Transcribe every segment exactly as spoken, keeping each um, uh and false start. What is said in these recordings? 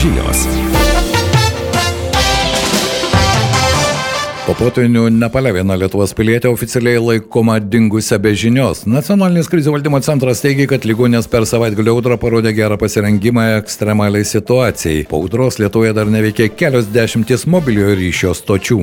Žinios. Po potvynio Nepale viena Lietuvos pilietė oficialiai laikoma dingusia be žinios. Nacionalinis krizių valdymo centras teigia, kad ligoninės per savaitgalį audrą parodė gerą pasirengimą ekstremaliai situacijai. Po audros Lietuvoje dar neveikė kelios dešimties mobiliojo ryšio stočių.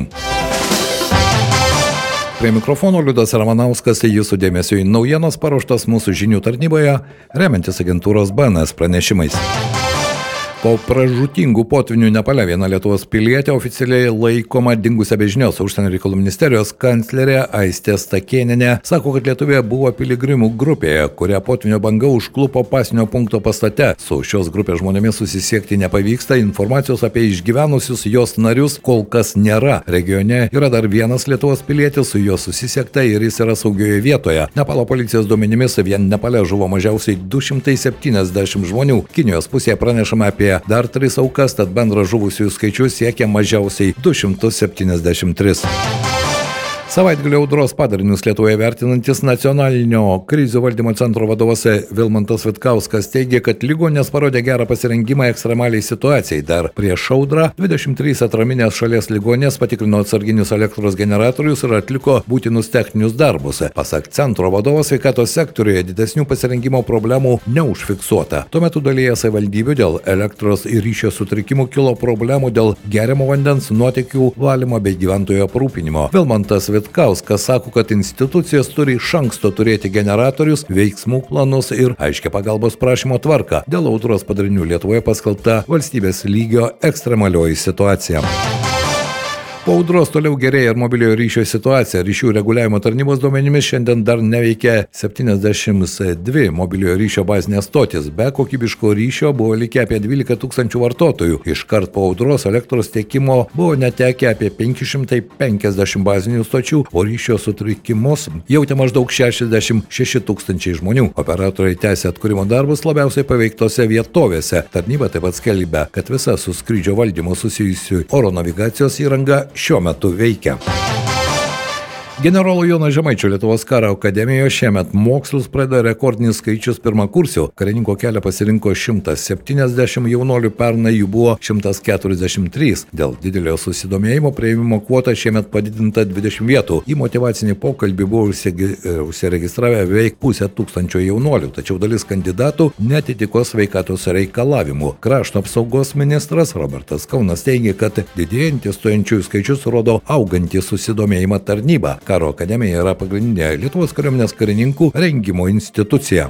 Prie mikrofono Liudas Ramanauskas, jūsų dėmesio į naujienos paruoštas mūsų žinių tarnyboje, remiantis agentūros B N S pranešimais. Po pražūtingų potvynių Nepale viena Lietuvos pilietė oficialiai laikoma dingusia be žinios. Užsienio reikalų ministerijos kanclerė Aistė Stakėnienė sako, kad Lietuvoje buvo piligrimų grupėje, kurią potvynio banga užklupo pasienio punkto pastate. Su šios grupės žmonėmis susisiekti nepavyksta, informacijos apie išgyvenusius jos narius kol kas nėra. Regione yra dar vienas Lietuvos pilietis, su juo susisiekta ir jis yra saugioje vietoje. Nepalo policijos duomenimis vien Nepale žuvo mažiausiai du šimtai septyniasdešimt žmonių. Kinijos pusėje pranešama apie dar tris aukas, tad bendras žuvusiųjų skaičius siekia mažiausiai du šimtus septyniasdešimt tris. Savaitgalio audros padarinius Lietuvoje vertinantis nacionalinio krizių valdymo centro vadovas Vilmantas Vitkauskas teigia, kad ligoninės parodė gerą pasirengimą ekstremaliai situacijai. Dar prieš audrą dvidešimt trys atraminės šalies ligoninės patikrino atsarginius elektros generatorius ir atliko būtinus techninius darbus. Pasak centro vadovo, sveikatos sektoriuje didesnių pasirengimo problemų neužfiksuota. Tuo metu dalyje savivaldybių dėl elektros ir ryšio sutrikimų kilo problemų dėl geriamo vandens, nuotekių valymo bei gyventojų aprūpinimo. Vilmantas Vitkauskas sako, kad institucijos turi iš anksto turėti generatorius, veiksmų planus ir aiškią pagalbos prašymo tvarką. Dėl audros padarinių Lietuvoje paskelbta valstybės lygio ekstremalioji situacija. Po audros toliau gerėja ir mobiliojo ryšio situacija. Ryšių reguliavimo tarnybos duomenimis šiandien dar neveikia septyniasdešimt dvi mobiliojo ryšio bazinės stotis. Be kokybiško ryšio buvo likę apie dvylika tūkstančių vartotojų. Iškart po audros elektros tiekimo buvo netekę apie penki šimtai penkiasdešimt bazinių stočių, o ryšio sutrikimus jautė maždaug šešiasdešimt šeši tūkstančiai žmonių. Operatoriai tęsia atkūrimo darbus labiausiai paveiktose vietovėse. Tarnyba taip pat skelbia, kad visa su skrydžio valdymu susijusių oro navigacijos įranga šiuo metu veikia. Generolo Jono Žemaičio Lietuvos karo akademijoje šiemet mokslus pradeda rekordinis skaičius pirmakursių. Karininko kelią pasirinko šimtas septyniasdešimt jaunuolių, pernai jų buvo šimtas keturiasdešimt trys. Dėl didelio susidomėjimo priėmimo kvota šiemet padidinta dvidešimt vietų. Į motyvacinį pokalbį buvo užsiregistravę beveik pusę tūkstančio jaunuolių, tačiau dalis kandidatų netitiko sveikatos reikalavimų. Krašto apsaugos ministras Robertas Kaunas teigia, kad didėjantis stojančiųjų skaičius rodo augantį susidomėjimą tarnybą. Karo akademija yra pagrindinė Lietuvos kariuomenės karininkų rengimo institucija.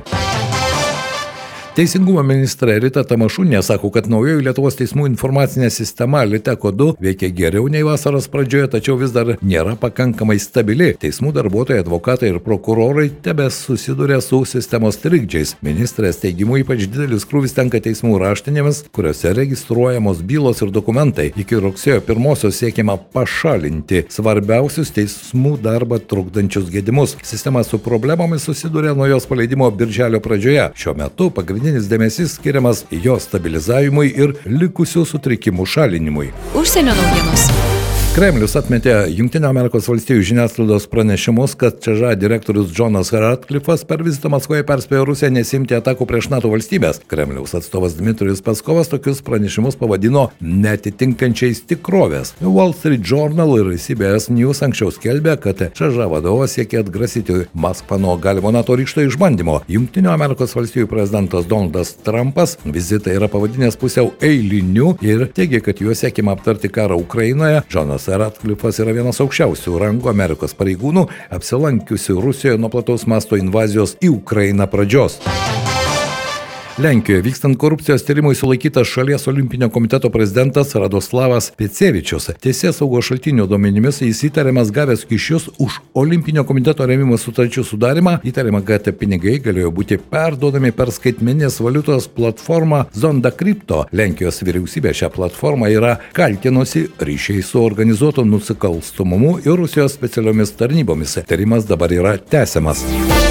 Teisingumo ministrė Rita Tamašūnienė sako, kad naujoji Lietuvos teismų informacinė sistema Liteko du veikia geriau nei vasaros pradžioje, tačiau vis dar nėra pakankamai stabili. Teismų darbuotojai, advokatai ir prokurorai tebe susiduria su sistemos trikdžiais. Ministrės teigimu ypač didelis krūvis tenka teismų raštinėmis, kuriuose registruojamos bylos ir dokumentai. Iki rugsėjo pirmosios siekiama pašalinti svarbiausius teismų darbą trukdančius gedimus. Sistema su problemomis susiduria nuo jos paleidimo birželio pradžioje. Šiuo metu pagrindinis Pagrindinis dėmesys skiriamas jo stabilizavimui ir likusių sutrikimų šalinimui. Užsienio naujienos. Kremlius atmetė Jungtinių Amerikos valstijų žiniasklaidos pranešimus, kad C Ž A direktorius Johnas Ratcliffas per vizitą Maskvoje perspėjo Rusiją nesimti atakų prieš NATO valstybės. Kremliaus atstovas Dmitrijus Peskovas tokius pranešimus pavadino neatitinkančiais tikrovės. Wall Street Journal ir C B S News anksčiau skelbė, kad C Ž A vadovas siekia atgrasyti Maskvą nuo galimo NATO ryžto išbandymo. Jungtinių Amerikos valstijų prezidentas Donaldas Trumpas vizitą yra pavadinęs pusiau eiliniu ir teigia, kad juo siekiama aptarti karą Ukrainoje. Jonas Ratcliffas yra vienas aukščiausių rango Amerikos pareigūnų, apsilankiusių Rusijoje nuo plataus masto invazijos į Ukrainą pradžios. Lenkijoje vykstant korupcijos tyrimui sulaikytas šalies olimpinio komiteto prezidentas Radoslavas Pecevičius. Teisėsaugos šaltinių duomenimis jis įtariamas gavęs kyšius už olimpinio komiteto rėmimo sutarčių sudarimą. Įtariama, kad pinigai galėjo būti perduodami per skaitmeninės valiutos platformą Zonda Crypto. Lenkijos vyriausybė šią platformą yra kaltinusi ryšiai su organizuotu nusikalstumumu ir Rusijos specialiomis tarnybomis. Tyrimas dabar yra tęsiamas.